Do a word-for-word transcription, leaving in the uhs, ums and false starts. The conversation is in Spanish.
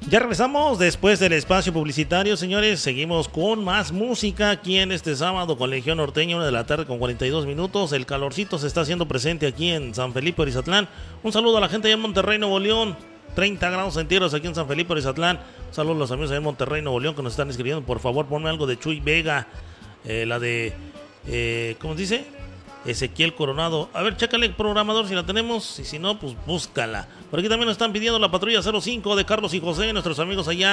Ya regresamos después del espacio publicitario, señores. Seguimos con más música aquí en este sábado con Legión Norteña, una de la tarde con cuarenta y dos minutos. El calorcito se está haciendo presente aquí en San Felipe Orizatlán. Un saludo a la gente allá en Monterrey, Nuevo León. treinta grados centígrados aquí en San Felipe Orizatlán. Un saludo a los amigos allá en Monterrey, Nuevo León que nos están escribiendo. Por favor, ponme algo de Chuy Vega. Eh, la de, eh, ¿cómo se dice? Ezequiel Coronado. A ver, chécale, programador, si la tenemos. Y si no, pues búscala. Por aquí también nos están pidiendo la patrulla cero cinco de Carlos y José, nuestros amigos allá